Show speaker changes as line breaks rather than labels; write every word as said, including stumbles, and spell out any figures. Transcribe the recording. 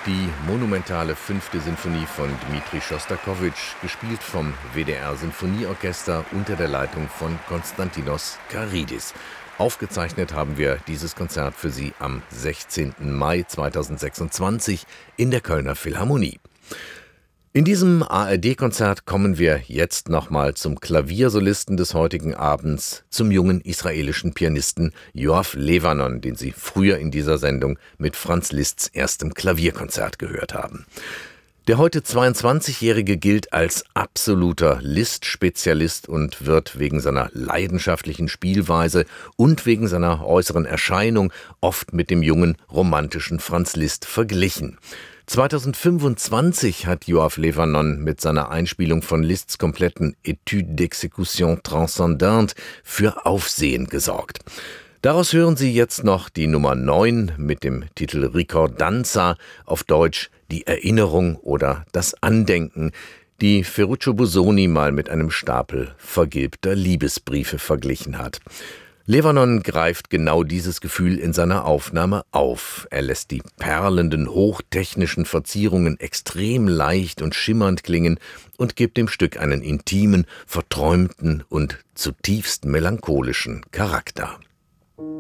Die monumentale fünfte Sinfonie von Dmitri Schostakowitsch, gespielt vom W D R-Sinfonieorchester unter der Leitung von Konstantinos Karidis. Aufgezeichnet haben wir dieses Konzert für Sie am sechzehnten Mai zweitausendsechsundzwanzig in der Kölner Philharmonie. In diesem A R D-Konzert kommen wir jetzt nochmal zum Klaviersolisten des heutigen Abends, zum jungen israelischen Pianisten Yoav Levanon, den Sie früher in dieser Sendung mit Franz Liszts erstem Klavierkonzert gehört haben. Der heute zweiundzwanzigjährige gilt als absoluter Liszt-Spezialist und wird wegen seiner leidenschaftlichen Spielweise und wegen seiner äußeren Erscheinung oft mit dem jungen romantischen Franz Liszt verglichen. zweitausendfünfundzwanzig hat Yoav Levanon mit seiner Einspielung von Liszts kompletten Étude d'exécution transcendante für Aufsehen gesorgt. Daraus hören Sie jetzt noch die Nummer neun mit dem Titel Ricordanza, auf Deutsch die Erinnerung oder das Andenken, die Ferruccio Busoni mal mit einem Stapel vergilbter Liebesbriefe verglichen hat. Levanon greift genau dieses Gefühl in seiner Aufnahme auf. Er lässt die perlenden, hochtechnischen Verzierungen extrem leicht und schimmernd klingen und gibt dem Stück einen intimen, verträumten und zutiefst melancholischen Charakter.